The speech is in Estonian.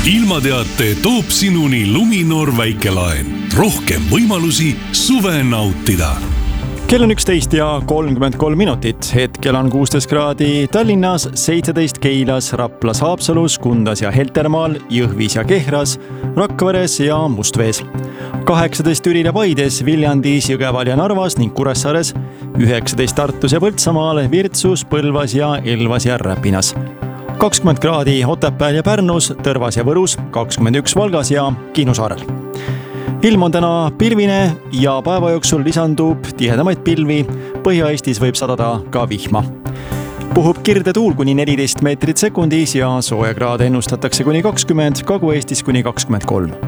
ilmateate toob sinuni Luminor väikelaen. Rohkem võimalusi suve nautida. Kell on 11:33 minutit. Hetkel on 16 kraadi Tallinnas, 17 Keilas, Raplas, Haapsalus, Kundas ja Heltermaal, Jõhvis ja Kehras, Rakveres ja Mustvees. 18 Türil ja Paides, Viljandis, Jõgeval ja Narvas ning Kuressaares, 19 Tartus ja Põltsamaal, Virtsus, Põlvas ja Elvas ja Räpinas. 20 kraadi Otepääl ja Pärnus, Tõrvas ja Võrus, 21 Valgas ja Kihnu saarel. Ilm on täna pilvine ja päeva jooksul lisandub tihedamaid pilvi. Põhja-Eestis võib sadada ka vihma. Puhub kirde tuul kuni 14 meetrit sekundis ja soojakraade ennustatakse kuni 20, Kagu-Eestis kuni 23.